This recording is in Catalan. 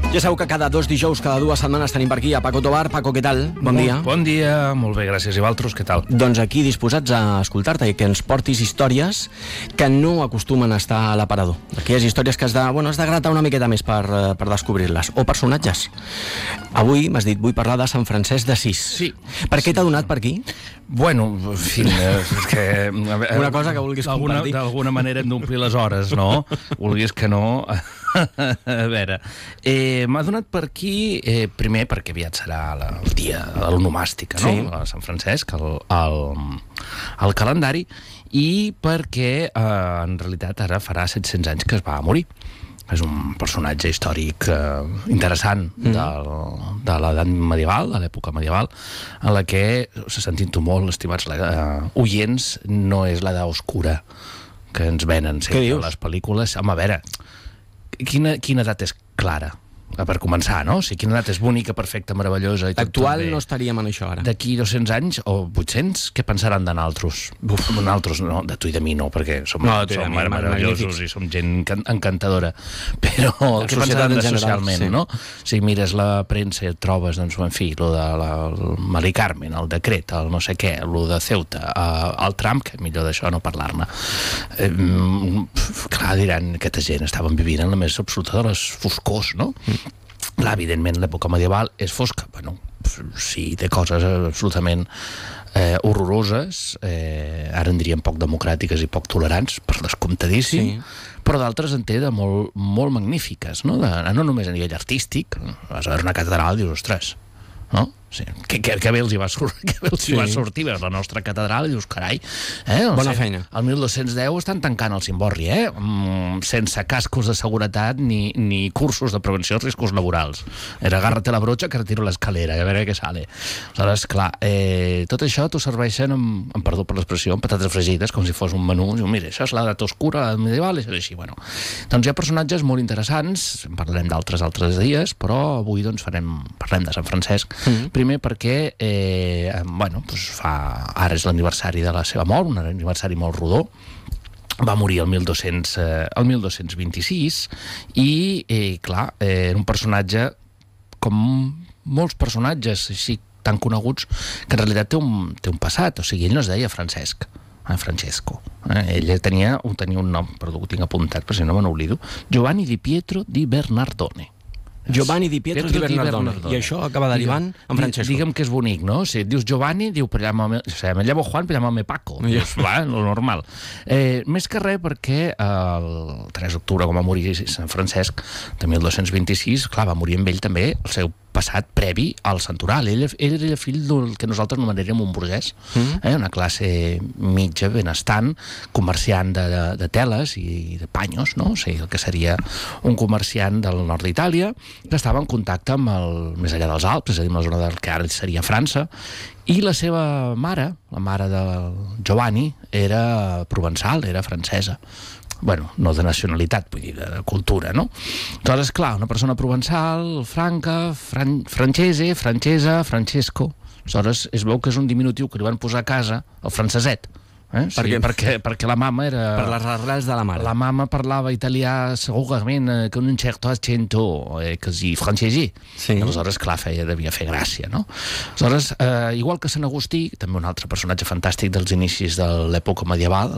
Ja sabeu que cada 2 dijous, cada 2 setmanes tenim per aquí a Paco Tobar. Paco, què tal? Bon dia. Bon dia, molt bé, gràcies. I vosaltres, què tal? Doncs aquí disposats a escoltar-te i que ens portis històries que no acostumen a estar a l'aparador. Aquelles històries que has de gratar una miqueta més per descobrir-les. O personatges. Avui m'has dit, vull parlar de Sant Francesc d'Assís. Sí. Per què t'ha donat per aquí? Bueno, en fi, és que... Una cosa que vulguis compartir. D'alguna manera hem d'omplir les hores, no? Vulguis que no... A veure, m'ha donat per aquí, primer perquè aviat serà el dia de l'onomàstica, no? Sí. A Sant Francesc, al calendari, i perquè en realitat ara farà 700 anys que es va morir. És un personatge històric interessant de l'edat medieval, de l'època medieval, en la que, se sentint-ho molt, estimats oients, no és l'edat oscura que ens venen sempre a les pel·lícules. Home, a veure, quina edat és clara? Per començar, no? O sigui, quina edat és bonica, perfecta, meravellosa i tot Actual bé. no estaríem en això ara. D'aquí 200 anys o 800, què pensaran de nosaltres? Nosaltres, no, de tu i de mi no, perquè som meravellosos i som gent encantadora, però què pensaran de socialment, no? Si mires la premsa i et trobes, doncs, en fi, lo de Mari Carmen, el decret, el no sé què, lo de Ceuta, el Trump, que millor d'això no parlar-ne. Clar, diran, aquesta gent estaven vivint en la més absoluta de les foscors, no? Clar, evidentment, l'època medieval és fosca. Bueno, sí, té coses absolutament horroroses, ara en diríem poc democràtiques i poc tolerants, per descomptadíssim, però d'altres en té de molt, molt magnífiques, no? No només a nivell artístic, vas a veure una catedral i dius, ostres, no? Sí. Que bé els hi va sortir veus la nostra catedral i dius, carai, bona feina. El 1210 estan tancant el Cimborri, sense cascos de seguretat ni cursos de prevenció de riscos laborals. Era agárrate la brocha que retiro l'escalera, a veure què sale. Aleshores, clar, tot això t'ho serveixen amb perdó per l'expressió, amb patates fregides, com si fos un menú. Diu, mira, això és l'edat oscura, l'edat medieval, i això és així. Bueno, doncs hi ha personatges molt interessants, en parlarem d'altres dies, però avui doncs parlem de Sant Francesc. Primer perquè ara és l'aniversari de la seva mort, un aniversari molt rodó. Va morir el 1226 i, clar, era un personatge com molts personatges així tan coneguts que en realitat té un passat. O sigui, ell no es deia Francesc, Francesco. Ell tenia un nom, perdó, ho tinc apuntat per si no me n'oblido, Giovanni di Pietro di Bernardone. Giovanni di Pietro di Bernardone. I això acaba derivant en Francesco. Digue'm que és bonic, no? Si et dius Giovanni, diu, me llamo Juan, però llámame Paco. Dius, va, lo normal. Més que res perquè el 3 d'octubre, com va morir Sant Francesc, de 1226, clar, va morir amb ell també el seu passat previ al santoral. Ell era fill del que nosaltres anomenarem un burgès, una classe mitja benestant, comerciant de teles i de panyos, no? O sigui, el que seria un comerciant del nord d'Itàlia, que estava en contacte amb més enllà dels Alps, és a dir, la zona del que ara seria França, i la seva mare, la mare de Giovanni, era provençal, era francesa. Bueno, no de nacionalitat, vull dir, de cultura, no? Aleshores, clar, una persona provençal, franca, francesa, Francesco. Aleshores, es veu que és un diminutiu que li van posar a casa, el franceset. Sí, perquè la mama era... Per les arrels de la mare. La mama parlava italià segurament con un certo accento quasi francesi. Sí. Aleshores, clar, devia fer gràcia, no? Aleshores, igual que Sant Agustí, també un altre personatge fantàstic dels inicis de l'època medieval,